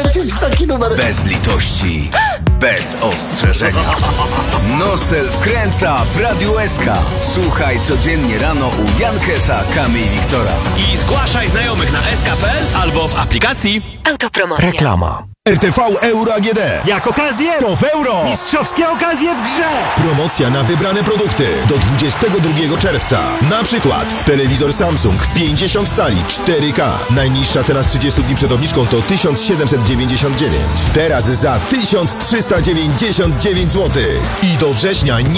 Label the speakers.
Speaker 1: to jest taki numer.
Speaker 2: Bez litości, bez ostrzeżenia. Nosel wkręca w Radiu SK. Słuchaj codziennie rano u Jankesa, Kamy i Wiktora.
Speaker 3: I zgłaszaj znajomych na sk.pl albo w aplikacji.
Speaker 4: Autopromocja.
Speaker 5: Reklama.
Speaker 6: RTV Euro AGD.
Speaker 5: Jak okazję, to w euro. Mistrzowskie okazje w grze.
Speaker 6: Promocja na wybrane produkty do 22 czerwca. Na przykład telewizor Samsung 50 cali 4K. Najniższa cena z 30 dni przed obniżką to 1799. Teraz za 1399 zł. I do września nie